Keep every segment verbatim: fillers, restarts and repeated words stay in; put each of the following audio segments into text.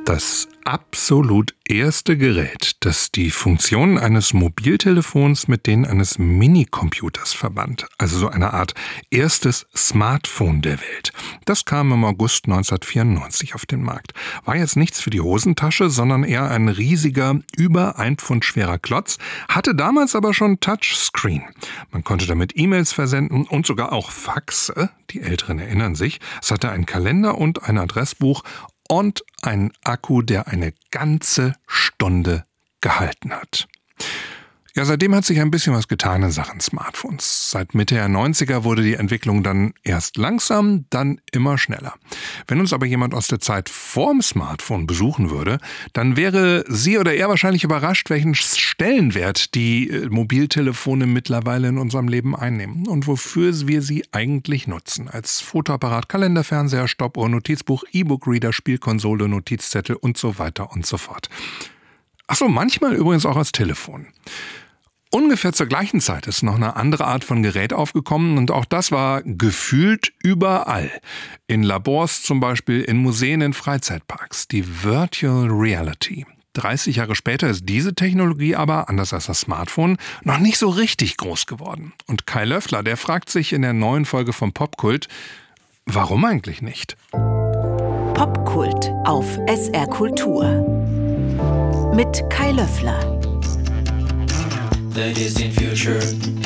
Das absolut erste Gerät, das die Funktionen eines Mobiltelefons mit denen eines Minicomputers verband, also so eine Art erstes Smartphone der Welt. Das kam im August neunzehnhundertvierundneunzig auf den Markt. War jetzt nichts für die Hosentasche, sondern eher ein riesiger, über ein Pfund schwerer Klotz, hatte damals aber schon Touchscreen. Man konnte damit E-Mails versenden und sogar auch Faxe, die Älteren erinnern sich. Es hatte einen Kalender und ein Adressbuch und einen Akku, der eine ganze Stunde gehalten hat. Ja, seitdem hat sich ein bisschen was getan in Sachen Smartphones. Seit Mitte der neunziger wurde die Entwicklung dann erst langsam, dann immer schneller. Wenn uns aber jemand aus der Zeit vorm Smartphone besuchen würde, dann wäre sie oder er wahrscheinlich überrascht, welchen Stellenwert die Mobiltelefone mittlerweile in unserem Leben einnehmen und wofür wir sie eigentlich nutzen. Als Fotoapparat, Kalender, Fernseher, Stoppuhr, Notizbuch, E-Book-Reader, Spielkonsole, Notizzettel und so weiter und so fort. Ach so, manchmal übrigens auch als Telefon. Ungefähr zur gleichen Zeit ist noch eine andere Art von Gerät aufgekommen und auch das war gefühlt überall. In Labors zum Beispiel, in Museen, in Freizeitparks. Die Virtual Reality. dreißig Jahre später ist diese Technologie aber, anders als das Smartphone, noch nicht so richtig groß geworden. Und Kai Löffler, der fragt sich in der neuen Folge von Popkult, warum eigentlich nicht? Popkult auf S R Kultur. Mit Kai Löffler. The distant future.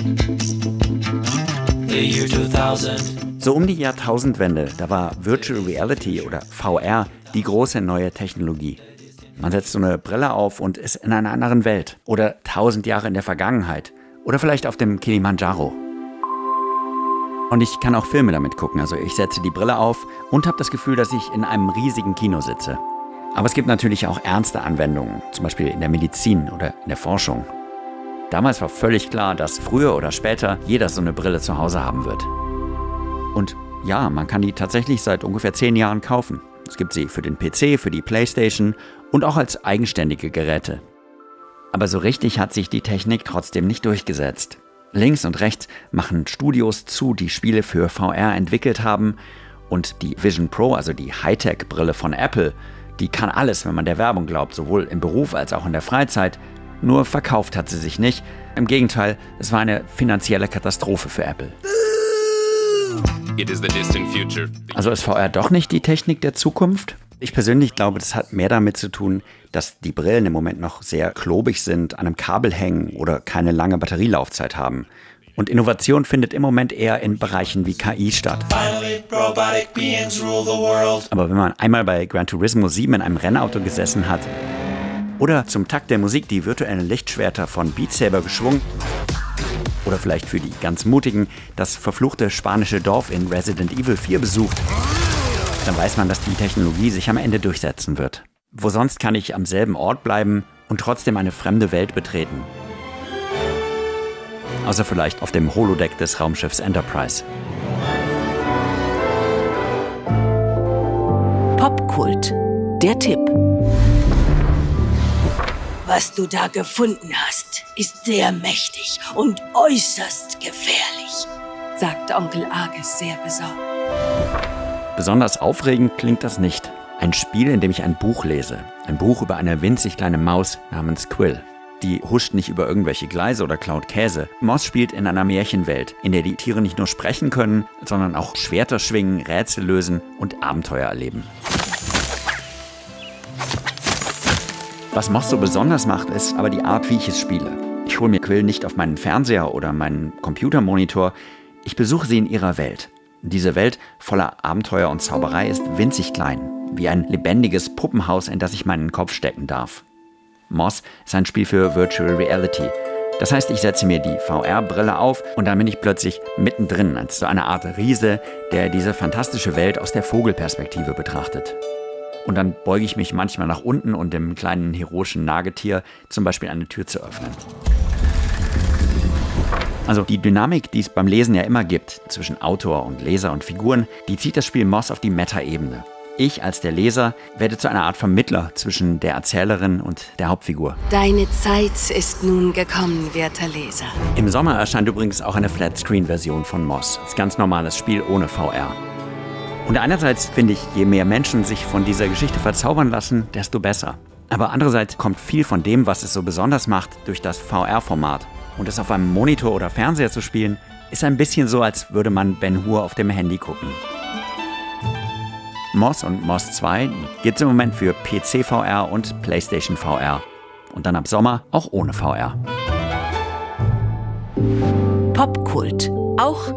The year zweitausend. So um die Jahrtausendwende, da war Virtual Reality oder V R die große neue Technologie. Man setzt so eine Brille auf und ist in einer anderen Welt. Oder tausend Jahre in der Vergangenheit. Oder vielleicht auf dem Kilimanjaro. Und ich kann auch Filme damit gucken. Also ich setze die Brille auf und habe das Gefühl, dass ich in einem riesigen Kino sitze. Aber es gibt natürlich auch ernste Anwendungen, zum Beispiel in der Medizin oder in der Forschung. Damals war völlig klar, dass früher oder später jeder so eine Brille zu Hause haben wird. Und ja, man kann die tatsächlich seit ungefähr zehn Jahren kaufen. Es gibt sie für den P C, für die Playstation und auch als eigenständige Geräte. Aber so richtig hat sich die Technik trotzdem nicht durchgesetzt. Links und rechts machen Studios zu, die Spiele für V R entwickelt haben. Und die Vision Pro, also die Hightech-Brille von Apple, die kann alles, wenn man der Werbung glaubt, sowohl im Beruf als auch in der Freizeit. Nur verkauft hat sie sich nicht. Im Gegenteil, es war eine finanzielle Katastrophe für Apple. It is the distant future. Also ist V R doch nicht die Technik der Zukunft? Ich persönlich glaube, das hat mehr damit zu tun, dass die Brillen im Moment noch sehr klobig sind, an einem Kabel hängen oder keine lange Batterielaufzeit haben. Und Innovation findet im Moment eher in Bereichen wie K I statt. Aber wenn man einmal bei Gran Turismo sieben in einem Rennauto gesessen hat oder zum Takt der Musik die virtuellen Lichtschwerter von Beat Saber geschwungen oder vielleicht für die ganz Mutigen das verfluchte spanische Dorf in Resident Evil vier besucht, dann weiß man, dass die Technologie sich am Ende durchsetzen wird. Wo sonst kann ich am selben Ort bleiben und trotzdem eine fremde Welt betreten? Außer vielleicht auf dem Holodeck des Raumschiffs Enterprise. Popkult, der Tipp. Was du da gefunden hast, ist sehr mächtig und äußerst gefährlich, sagt Onkel Argus sehr besorgt. Besonders aufregend klingt das nicht. Ein Spiel, in dem ich ein Buch lese. Ein Buch über eine winzig kleine Maus namens Quill. Die huscht nicht über irgendwelche Gleise oder klaut Käse. Moss spielt in einer Märchenwelt, in der die Tiere nicht nur sprechen können, sondern auch Schwerter schwingen, Rätsel lösen und Abenteuer erleben. Was Moss so besonders macht, ist aber die Art, wie ich es spiele. Ich hole mir Quill nicht auf meinen Fernseher oder meinen Computermonitor. Ich besuche sie in ihrer Welt. Diese Welt voller Abenteuer und Zauberei ist winzig klein, wie ein lebendiges Puppenhaus, in das ich meinen Kopf stecken darf. Moss ist ein Spiel für Virtual Reality. Das heißt, ich setze mir die V R-Brille auf und dann bin ich plötzlich mittendrin, als so eine Art Riese, der diese fantastische Welt aus der Vogelperspektive betrachtet. Und dann beuge ich mich manchmal nach unten, um dem kleinen heroischen Nagetier zum Beispiel eine Tür zu öffnen. Also die Dynamik, die es beim Lesen ja immer gibt, zwischen Autor und Leser und Figuren, die zieht das Spiel Moss auf die Meta-Ebene. Ich als der Leser werde zu einer Art Vermittler zwischen der Erzählerin und der Hauptfigur. Deine Zeit ist nun gekommen, werter Leser. Im Sommer erscheint übrigens auch eine Flatscreen-Version von Moss. Das ganz normales Spiel ohne V R. Und einerseits finde ich, je mehr Menschen sich von dieser Geschichte verzaubern lassen, desto besser. Aber andererseits kommt viel von dem, was es so besonders macht, durch das V R-Format. Und es auf einem Monitor oder Fernseher zu spielen, ist ein bisschen so, als würde man Ben Hur auf dem Handy gucken. Moss und Moss zwei gibt es im Moment für P C V R und PlayStation V R. Und dann ab Sommer auch ohne V R. Popkult. Auch